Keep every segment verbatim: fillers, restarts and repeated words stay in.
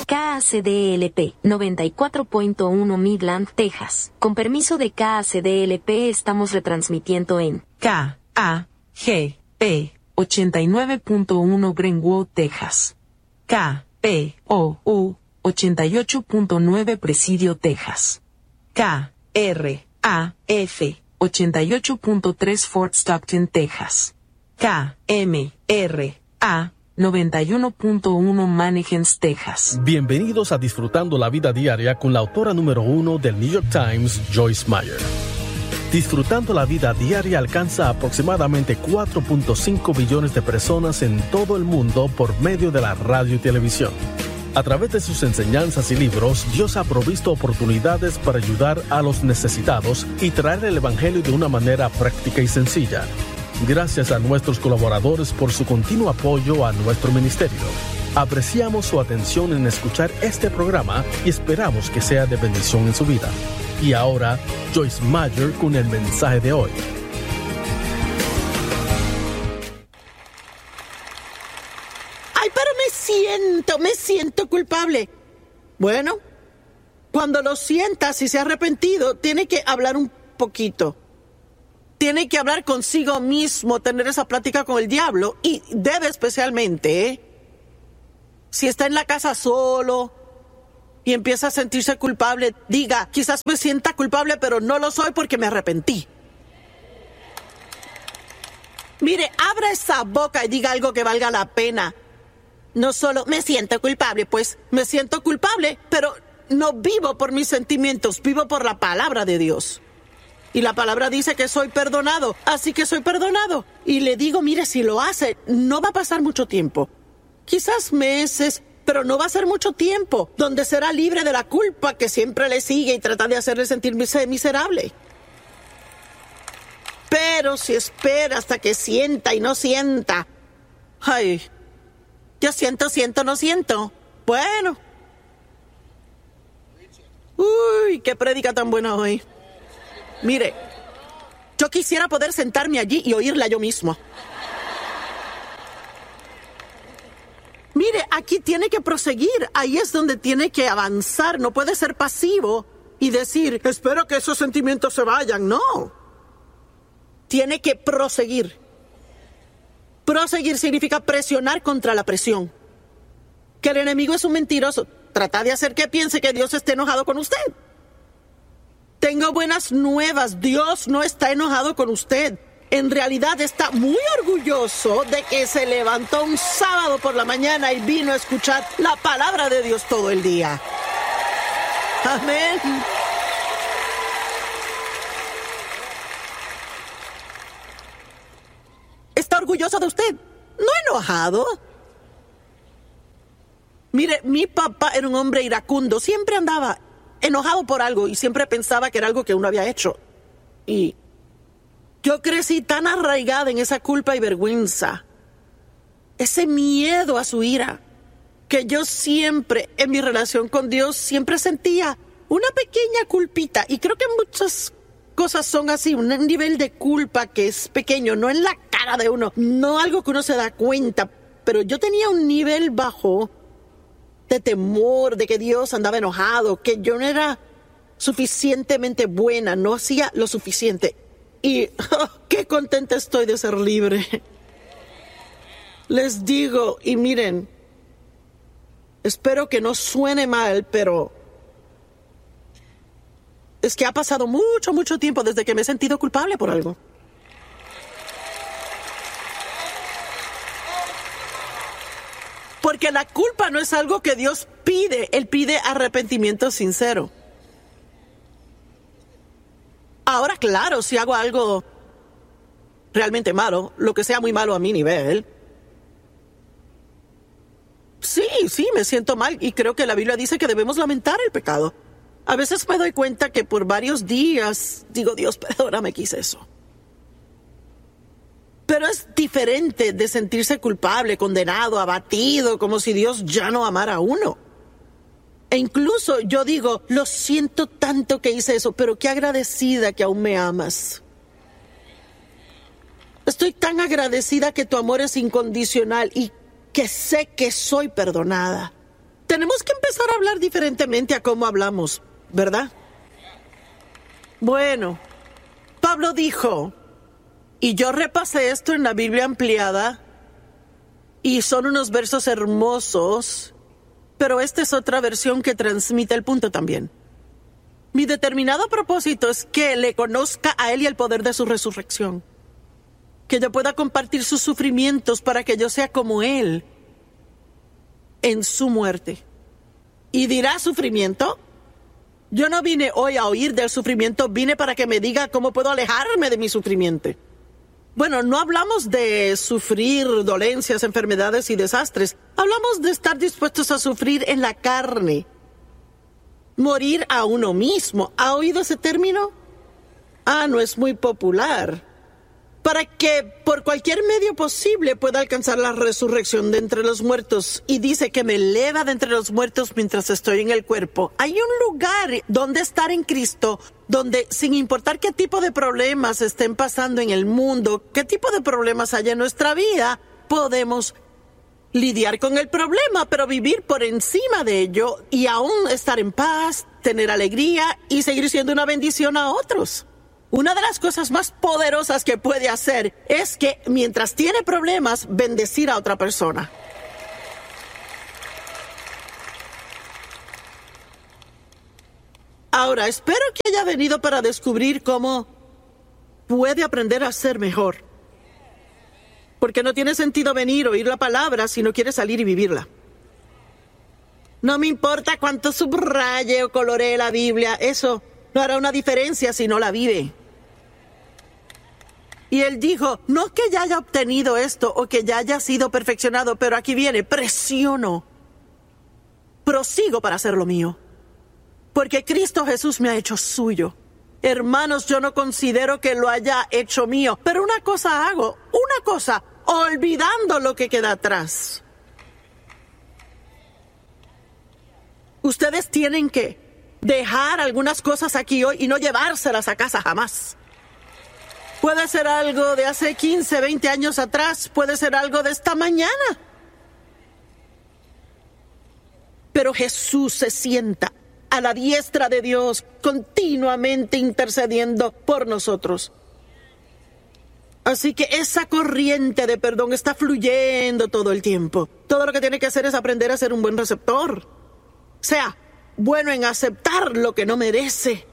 K A C D L P noventa y cuatro punto uno Midland, Texas. Con permiso de K A C D L P estamos retransmitiendo en K A G P ochenta y nueve punto uno Greenwood, Texas. K P O U ochenta y ocho punto nueve Presidio, Texas. K R A F ochenta y ocho punto tres Fort Stockton, Texas. K M R A noventa y uno punto uno Manhattan, Texas. Bienvenidos a Disfrutando la Vida Diaria con la autora número uno del New York Times, Joyce Meyer. Disfrutando la Vida Diaria alcanza aproximadamente cuatro punto cinco billones de personas en todo el mundo por medio de la radio y televisión. A través de sus enseñanzas y libros, Dios ha provisto oportunidades para ayudar a los necesitados y traer el Evangelio de una manera práctica y sencilla. Gracias a nuestros colaboradores por su continuo apoyo a nuestro ministerio. Apreciamos su atención en escuchar este programa y esperamos que sea de bendición en su vida. Y ahora, Joyce Meyer con el mensaje de hoy. Ay, pero me siento, me siento culpable. Bueno, cuando lo sientas y se ha arrepentido, tiene que hablar un poquito. Tiene que hablar consigo mismo, tener esa plática con el diablo. Y debe especialmente, ¿eh? Si está en la casa solo y empieza a sentirse culpable, diga, quizás me sienta culpable, pero no lo soy porque me arrepentí. Mire, abra esa boca y diga algo que valga la pena. No solo me siento culpable, pues me siento culpable, pero no vivo por mis sentimientos, vivo por la palabra de Dios. Y la palabra dice que soy perdonado, así que soy perdonado. Y le digo, mire, si lo hace, no va a pasar mucho tiempo. Quizás meses, pero no va a ser mucho tiempo, donde será libre de la culpa que siempre le sigue y trata de hacerle sentirse miserable. Pero si espera hasta que sienta y no sienta, ay, yo siento, siento, no siento. Bueno. Uy, qué prédica tan buena hoy. Mire, yo quisiera poder sentarme allí y oírla yo mismo. Mire, aquí tiene que proseguir, ahí es donde tiene que avanzar, no puede ser pasivo y decir, espero que esos sentimientos se vayan, no. Tiene que proseguir. Proseguir significa presionar contra la presión. Que el enemigo es un mentiroso, trata de hacer que piense que Dios esté enojado con usted. Tengo buenas nuevas, Dios no está enojado con usted. En realidad está muy orgulloso de que se levantó un sábado por la mañana y vino a escuchar la palabra de Dios todo el día. Amén. Está orgulloso de usted, no enojado. Mire, mi papá era un hombre iracundo, siempre andaba enojado por algo y siempre pensaba que era algo que uno había hecho. Y yo crecí tan arraigada en esa culpa y vergüenza, ese miedo a su ira, que yo siempre, en mi relación con Dios, siempre sentía una pequeña culpita. Y creo que muchas cosas son así, un nivel de culpa que es pequeño, no en la cara de uno, no algo que uno se da cuenta, pero yo tenía un nivel bajo de temor, de que Dios andaba enojado, que yo no era suficientemente buena, no hacía lo suficiente. Y oh, qué contenta estoy de ser libre. Les digo, y miren, espero que no suene mal, pero es que ha pasado mucho, mucho tiempo desde que me he sentido culpable por algo. Porque la culpa no es algo que Dios pide, Él pide arrepentimiento sincero. Ahora, claro, si hago algo realmente malo, lo que sea muy malo a mi nivel, sí, sí, me siento mal y creo que la Biblia dice que debemos lamentar el pecado. A veces me doy cuenta que por varios días digo, Dios, perdóname que hice eso. Pero es diferente de sentirse culpable, condenado, abatido, como si Dios ya no amara a uno. E incluso yo digo, lo siento tanto que hice eso, pero qué agradecida que aún me amas. Estoy tan agradecida que tu amor es incondicional y que sé que soy perdonada. Tenemos que empezar a hablar diferentemente a cómo hablamos, ¿verdad? Bueno, Pablo dijo, y yo repasé esto en la Biblia ampliada, y son unos versos hermosos, pero esta es otra versión que transmite el punto también. Mi determinado propósito es que le conozca a Él y el poder de su resurrección. Que yo pueda compartir sus sufrimientos para que yo sea como Él en su muerte. ¿Y dirá sufrimiento? Yo no vine hoy a oír del sufrimiento, vine para que me diga cómo puedo alejarme de mi sufrimiento. Bueno, no hablamos de sufrir dolencias, enfermedades y desastres. Hablamos de estar dispuestos a sufrir en la carne. Morir a uno mismo. ¿Ha oído ese término? Ah, no es muy popular. Para que por cualquier medio posible pueda alcanzar la resurrección de entre los muertos. Y dice que me eleva de entre los muertos mientras estoy en el cuerpo. Hay un lugar donde estar en Cristo, donde sin importar qué tipo de problemas estén pasando en el mundo, qué tipo de problemas haya en nuestra vida, podemos lidiar con el problema, pero vivir por encima de ello y aún estar en paz, tener alegría y seguir siendo una bendición a otros. Una de las cosas más poderosas que puede hacer es que mientras tiene problemas, bendecir a otra persona. Ahora, espero que haya venido para descubrir cómo puede aprender a ser mejor. Porque no tiene sentido venir, oír la palabra, si no quiere salir y vivirla. No me importa cuánto subraye o coloree la Biblia, eso no hará una diferencia si no la vive. Y él dijo, no que ya haya obtenido esto o que ya haya sido perfeccionado, pero aquí viene, presiono. Prosigo para hacer lo mío. Porque Cristo Jesús me ha hecho suyo. Hermanos, yo no considero que lo haya hecho mío, pero una cosa hago, una cosa, olvidando lo que queda atrás. Ustedes tienen que dejar algunas cosas aquí hoy y no llevárselas a casa jamás. Puede ser algo de hace quince, veinte años atrás, puede ser algo de esta mañana. Pero Jesús se sienta a la diestra de Dios, continuamente intercediendo por nosotros. Así que esa corriente de perdón está fluyendo todo el tiempo. Todo lo que tiene que hacer es aprender a ser un buen receptor. Sea bueno en aceptar lo que no merece.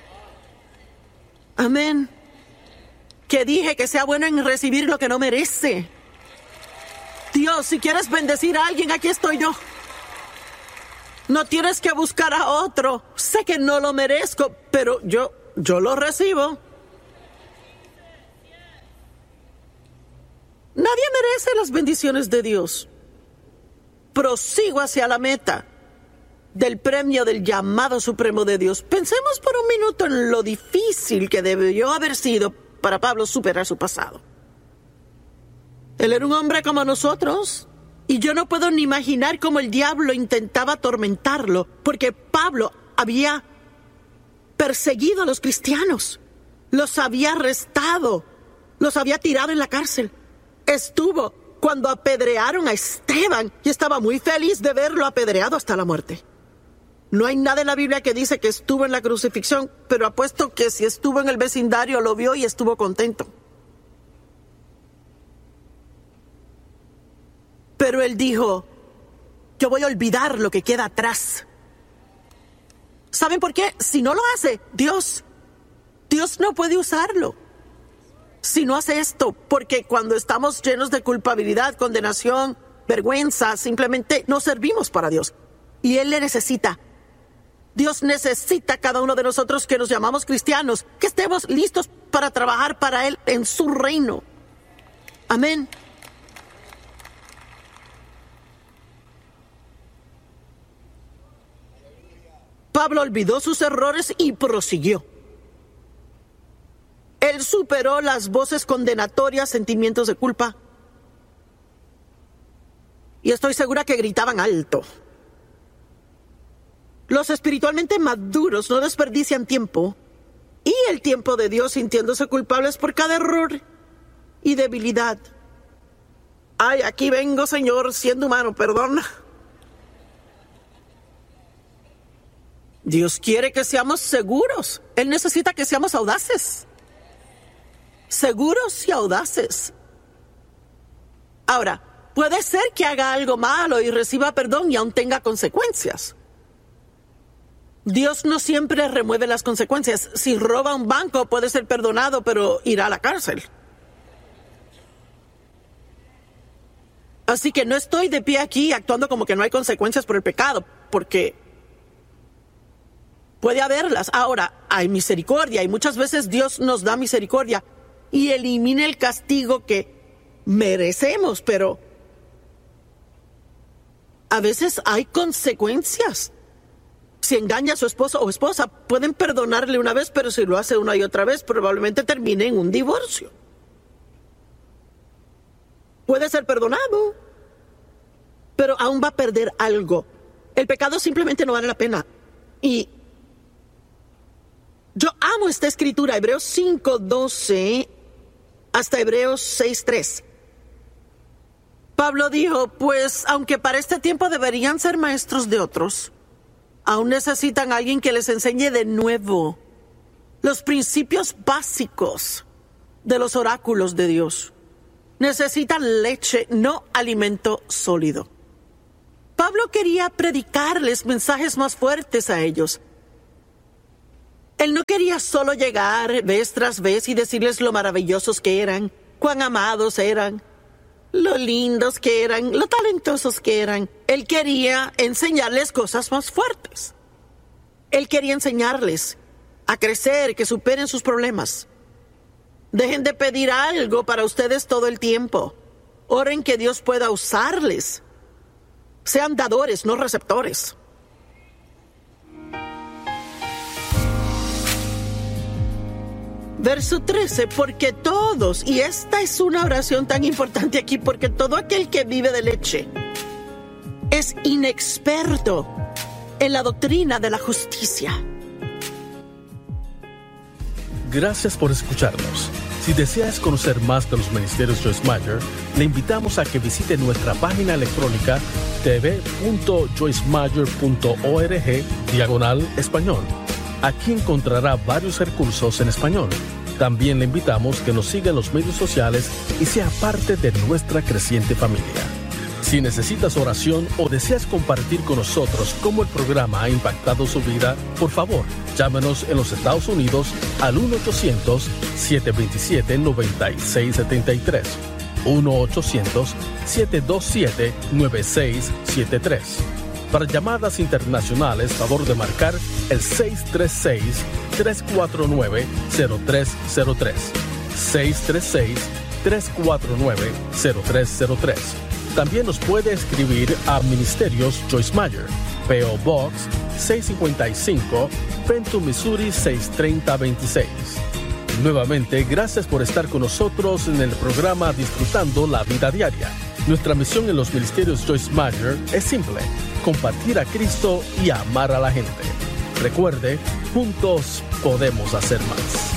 Amén. Que dije que sea bueno en recibir lo que no merece. Dios, si quieres bendecir a alguien, aquí estoy yo. No tienes que buscar a otro. Sé que no lo merezco, pero yo, yo lo recibo. Nadie merece las bendiciones de Dios. Prosigo hacia la meta del premio del llamado supremo de Dios. Pensemos por un minuto en lo difícil que debió haber sido para Pablo superar su pasado. Él era un hombre como nosotros. Y yo no puedo ni imaginar cómo el diablo intentaba atormentarlo, porque Pablo había perseguido a los cristianos, los había arrestado, los había tirado en la cárcel. Estuvo cuando apedrearon a Esteban y estaba muy feliz de verlo apedreado hasta la muerte. No hay nada en la Biblia que dice que estuvo en la crucifixión, pero apuesto que si estuvo en el vecindario lo vio y estuvo contento. Pero él dijo, yo voy a olvidar lo que queda atrás. ¿Saben por qué? Si no lo hace, Dios, Dios no puede usarlo. Si no hace esto, porque cuando estamos llenos de culpabilidad, condenación, vergüenza, simplemente no servimos para Dios. Y Él le necesita. Dios necesita a cada uno de nosotros que nos llamamos cristianos, que estemos listos para trabajar para Él en su reino. Amén. Pablo olvidó sus errores y prosiguió. Él superó las voces condenatorias, sentimientos de culpa. Y estoy segura que gritaban alto. Los espiritualmente maduros no desperdician tiempo. Y el tiempo de Dios sintiéndose culpables por cada error y debilidad. Ay, aquí vengo, Señor, siendo humano, perdona. Dios quiere que seamos seguros. Él necesita que seamos audaces. Seguros y audaces. Ahora, puede ser que haga algo malo y reciba perdón y aún tenga consecuencias. Dios no siempre remueve las consecuencias. Si roba un banco, puede ser perdonado, pero irá a la cárcel. Así que no estoy de pie aquí actuando como que no hay consecuencias por el pecado, porque puede haberlas. Ahora, hay misericordia y muchas veces Dios nos da misericordia y elimina el castigo que merecemos, pero a veces hay consecuencias. Si engaña a su esposo o esposa, pueden perdonarle una vez, pero si lo hace una y otra vez, probablemente termine en un divorcio. Puede ser perdonado, pero aún va a perder algo. El pecado simplemente no vale la pena. Y yo amo esta escritura, Hebreos cinco doce hasta Hebreos seis tres. Pablo dijo, pues aunque para este tiempo deberían ser maestros de otros, aún necesitan a alguien que les enseñe de nuevo los principios básicos de los oráculos de Dios. Necesitan leche, no alimento sólido. Pablo quería predicarles mensajes más fuertes a ellos. Él no quería solo llegar vez tras vez y decirles lo maravillosos que eran, cuán amados eran, lo lindos que eran, lo talentosos que eran. Él quería enseñarles cosas más fuertes. Él quería enseñarles a crecer, que superen sus problemas. Dejen de pedir algo para ustedes todo el tiempo. Oren que Dios pueda usarles. Sean dadores, no receptores. Verso trece, porque todos, y esta es una oración tan importante aquí, porque todo aquel que vive de leche es inexperto en la doctrina de la justicia. Gracias por escucharnos. Si deseas conocer más de los ministerios Joyce Meyer, le invitamos a que visite nuestra página electrónica t v punto joyce meyer punto org diagonal español. Aquí encontrará varios recursos en español. También le invitamos que nos siga en los medios sociales y sea parte de nuestra creciente familia. Si necesitas oración o deseas compartir con nosotros cómo el programa ha impactado su vida, por favor, llámenos en los Estados Unidos al uno ochocientos, siete dos siete, nueve seis siete tres, uno ochocientos, siete dos siete, nueve seis siete tres. Para llamadas internacionales, favor de marcar el seis tres seis, tres cuatro nueve, cero tres cero tres, seis tres seis, tres cuatro nueve, cero tres cero tres. También nos puede escribir a Ministerios Joyce Meyer, P O Box seiscientos cincuenta y cinco, Fenton, Missouri seis tres cero dos seis. Nuevamente, gracias por estar con nosotros en el programa Disfrutando la Vida Diaria. Nuestra misión en los Ministerios Joyce Meyer es simple: compartir a Cristo y amar a la gente. Recuerde, juntos podemos hacer más.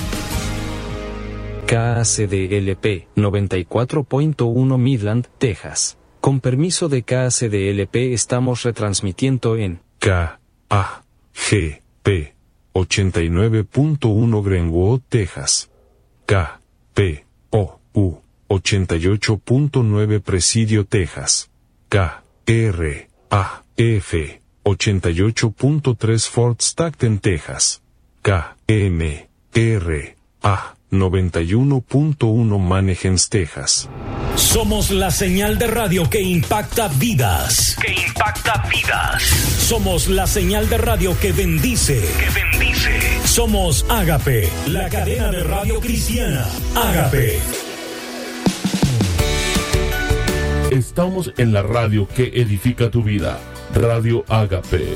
K A C D L P noventa y cuatro punto uno Midland, Texas. Con permiso de K A C D L P estamos retransmitiendo en K A G P ochenta y nueve punto uno Greenwood, Texas. K P O U ochenta y ocho punto nueve Presidio, Texas. K R A F ochenta y ocho punto tres Fort Stockton, Texas. K M R A noventa y uno punto uno Manheim, Texas. Somos la señal de radio que impacta vidas. Que impacta vidas. Somos la señal de radio que bendice. Que bendice. Somos Ágape, la cadena de radio cristiana. Ágape. Estamos en la radio que edifica tu vida. Radio Ágape.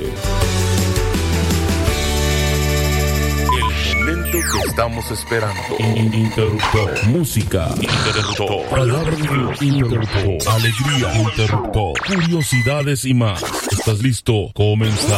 Que estamos esperando. Interruptor. Música. Interruptor. Palabra de Dios. Interruptor. Alegría. Interruptor. Curiosidades y más. ¿Estás listo? Comenzamos.